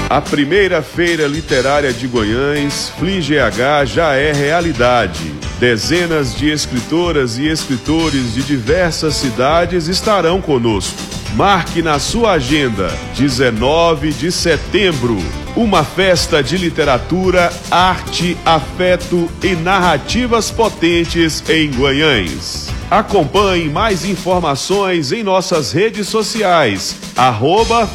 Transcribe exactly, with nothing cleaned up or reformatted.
A primeira Feira Literária de Guanhães, FliGH, já é realidade. Dezenas de escritoras e escritores de diversas cidades estarão conosco. Marque na sua agenda, dezenove de setembro, uma festa de literatura, arte, afeto e narrativas potentes em Guanhães. Acompanhe mais informações em nossas redes sociais, arroba